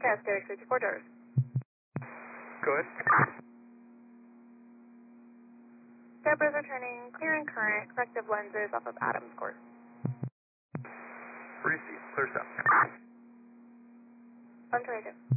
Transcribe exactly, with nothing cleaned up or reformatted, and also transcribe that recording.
Yes, Derek sixty-four doors. Go ahead. Zebras are turning clear and current, corrective lenses off of Adams Court. Receive. Clear south. one twenty-two.